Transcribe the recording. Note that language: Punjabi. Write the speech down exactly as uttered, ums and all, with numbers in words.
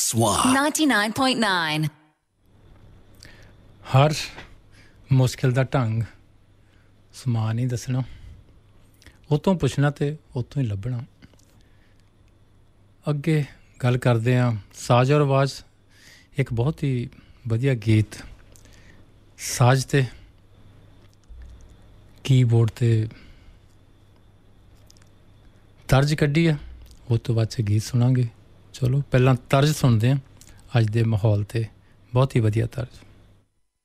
Swap ninety-nine point nine ਹਰ ਮੁਸ਼ਕਿਲ ਦਾ ਢੰਗ ਸਮਾਨ ਹੀ ਦੱਸਣਾ ਉਹ ਤੋਂ ਪੁੱਛਣਾ ਤੇ ਉਤੋਂ ਹੀ ਲੱਭਣਾ ਅੱਗੇ ਗੱਲ ਕਰਦੇ ਹਾਂ ਸਾਜ਼ ਔਰ ਆਵਾਜ਼ ਇੱਕ ਬਹੁਤ ਹੀ ਵਧੀਆ ਗੀਤ ਸਾਜ਼ ਤੇ ਕੀਬੋਰਡ ਤੇ ਤਰਜ ਕੱਢੀ ਆ ਉਹ ਤੋਂ ਬਾਅਦ ਚ ਗੀਤ ਸੁਣਾਂਗੇ ਚਲੋ ਪਹਿਲਾਂ ਤਰਜ ਸੁਣਦੇ ਹਾਂ ਅੱਜ ਦੇ ਮਾਹੌਲ ਤੇ ਬਹੁਤ ਹੀ ਵਧੀਆ ਤਰਜ